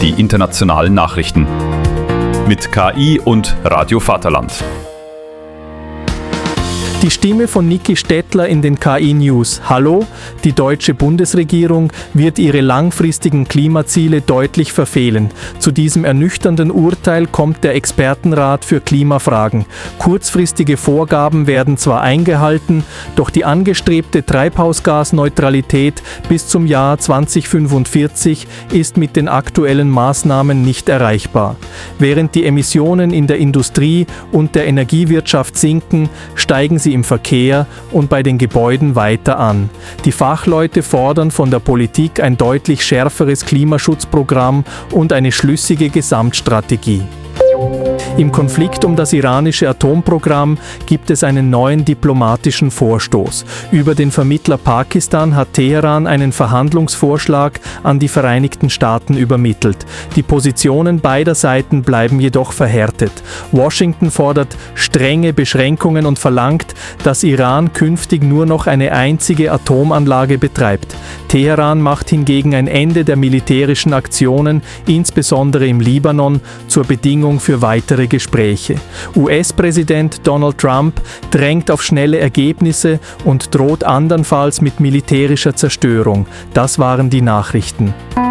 die internationalen Nachrichten. Mit KI und Radio Vaterland. Die Stimme von Niki Stettler in den KI-News. Hallo, die deutsche Bundesregierung wird ihre langfristigen Klimaziele deutlich verfehlen. Zu diesem ernüchternden Urteil kommt der Expertenrat für Klimafragen. Kurzfristige Vorgaben werden zwar eingehalten, doch die angestrebte Treibhausgasneutralität bis zum Jahr 2045 ist mit den aktuellen Maßnahmen nicht erreichbar. Während die Emissionen in der Industrie und der Energiewirtschaft sinken, steigen sie im Verkehr und bei den Gebäuden weiter an. Die Fachleute fordern von der Politik ein deutlich schärferes Klimaschutzprogramm und eine schlüssige Gesamtstrategie. Im Konflikt um das iranische Atomprogramm gibt es einen neuen diplomatischen Vorstoß. Über den Vermittler Pakistan hat Teheran einen Verhandlungsvorschlag an die Vereinigten Staaten übermittelt. Die Positionen beider Seiten bleiben jedoch verhärtet. Washington fordert strenge Beschränkungen und verlangt, dass Iran künftig nur noch eine einzige Atomanlage betreibt. Teheran macht hingegen ein Ende der militärischen Aktionen, insbesondere im Libanon, zur Bedingung für weitere Gespräche. US-Präsident Donald Trump drängt auf schnelle Ergebnisse und droht andernfalls mit militärischer Zerstörung. Das waren die Nachrichten.